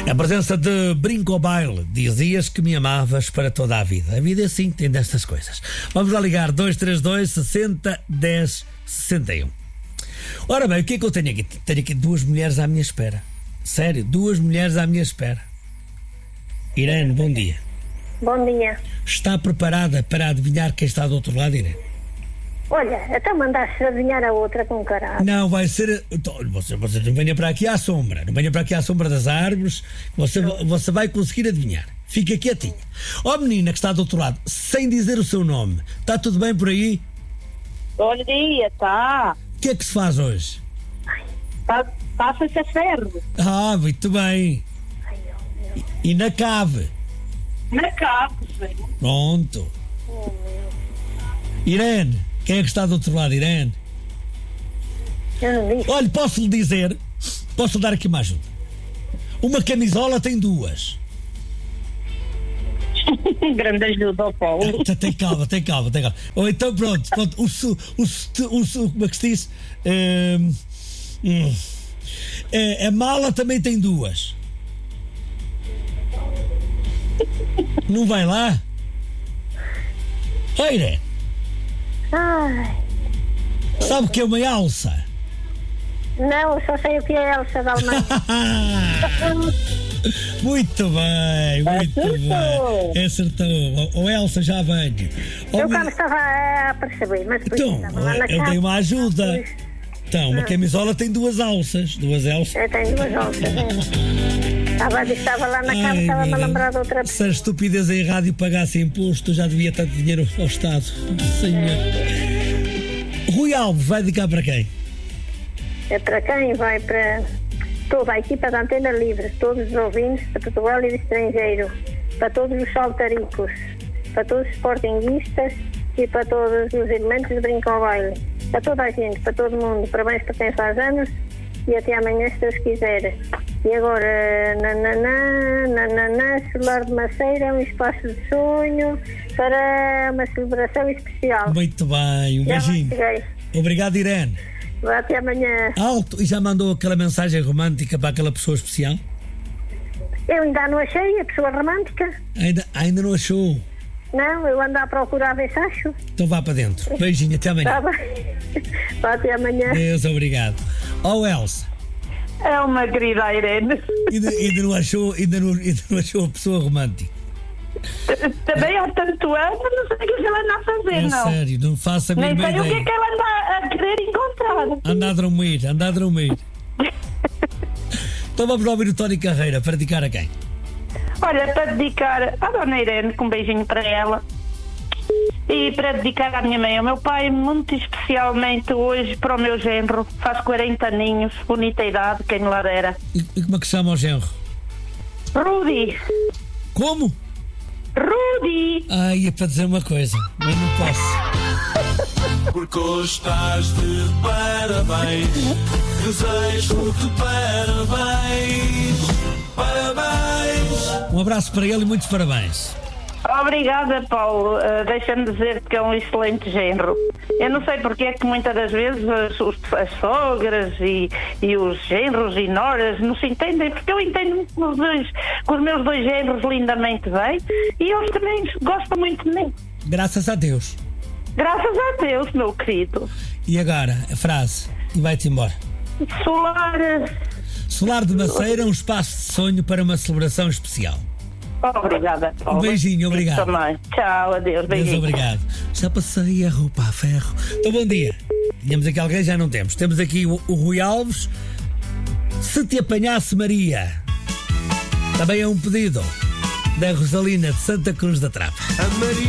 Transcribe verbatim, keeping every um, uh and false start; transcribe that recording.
A presença de Brincobaile. Dizias que me amavas para toda a vida. A vida é assim, tem destas coisas. Vamos lá ligar dois três dois, sessenta, dez, sessenta e um. Ora bem, o que é que eu tenho aqui? Tenho aqui duas mulheres à minha espera. Sério, duas mulheres à minha espera. Irene, bom dia. Bom dia. Está preparada para adivinhar quem está do outro lado, Irene? Olha, até mandaste adivinhar a outra com caralho. Não, vai ser... Você, você não venha para aqui à sombra. Não venha para aqui à sombra das árvores. Você, você vai conseguir adivinhar. Fica quietinha. Ó oh, menina que está do outro lado, sem dizer o seu nome, está tudo bem por aí? Bom dia, tá. O que é que se faz hoje? Passa-se a ferro. Ah, muito bem. Ai, oh, meu. E, e na cave? Na cave, velho. Pronto. Oh, meu. Irene, quem é que está do outro lado, Irene? Eu não disse. Olha, posso lhe dizer, posso lhe dar aqui uma ajuda. Uma camisola tem duas. Grande ajuda ao Paulo. Ah, tem calma, tem calma, tem calma. Ou então pronto, pronto o, su, o, su, o su, como é que se diz? Um, hum, é, a mala também tem duas. Não vai lá? Oi, Irene. Ai. Sabe o que é uma alça? Não, eu só sei o que é Elsa da Alemanha. Muito bem, muito Acertou. bem. Acertou. Ou Elsa, já venho. Oh, Eu cá me... me estava a perceber, mas depois Então, estava lá na eu casa. dei uma ajuda. Pois. Então, uma Ah. camisola tem duas alças. Duas alças. Eu tenho duas alças. É. Estava, estava lá na cama, Ai, estava-me a meu lembrar de Deus. outra Se a estupidez em rádio pagasse imposto, já devia tanto dinheiro ao Estado. Senhor. Rui Alves vai dedicar para quem? É para quem? Vai para toda a equipa da Antena Livre, todos os ouvintes de Portugal e do estrangeiro, para todos os saltaricos, para todos os sportinguistas e para todos os elementos de Brincobaile, para toda a gente, para todo mundo. Parabéns para quem faz anos e até amanhã, se Deus quiser. E agora, nananã, nananã, Solar de Maceira, um espaço de sonho para uma celebração especial. Muito bem, um Já lá beijinho. cheguei. Obrigado, Irene. Vá até amanhã. Alto, e já mandou aquela mensagem romântica para aquela pessoa especial? Eu ainda não achei a pessoa romântica. Ainda, ainda não achou? Não, eu ando à procura a ver se acho. Então vá para dentro. Beijinho, até amanhã. Está bem. Vá até amanhã. Deus, obrigado. Oh, Elsa, É uma querida Irene. ainda, ainda, não achou, ainda, não, ainda não achou a pessoa romântica? Também há tanto ano, não sei o que ela anda a fazer, É não. sério, não faço a Nem mínima sei o que é ideia. que ela anda a querer encontrar. Anda a dormir, anda a dormir. Então vamos lá ouvir o Tony Carreira para dedicar a quem? Olha, para dedicar à dona Irene, com um beijinho para ela. E para dedicar à minha mãe e ao meu pai, muito especialmente hoje para o meu genro. Faz quarenta aninhos, bonita idade, quem lá dera. E, e como é que se chama o genro? Rudy! Como? Rudy! Ai, é para dizer uma coisa, mas não posso. Porque hoje estás de parabéns. Desejo-te parabéns. Parabéns. Um abraço para ele e muitos parabéns. Obrigada, Paulo. Uh, Deixa-me dizer que é um excelente genro. Eu não sei porque é que muitas das vezes as, os- as sogras e, e os genros e noras não se entendem, porque eu entendo com os, dois, com os meus dois genros lindamente bem e eles também gostam muito de mim. Graças a Deus. Graças a Deus, meu querido. E agora, a frase, e vai-te embora. Solar. Solar de Maceira, um espaço de sonho para uma celebração especial. Obrigada, Paulo. Um beijinho, obrigado. Isso também. Tchau, adeus, Deus, beijinho. obrigado. Já passei a roupa a ferro. Então, bom dia. Tínhamos aqui alguém, já não temos. Temos aqui o, o Rui Alves. Se te apanhasse Maria. Também é um pedido da Rosalina de Santa Cruz da Trapa. A Maria.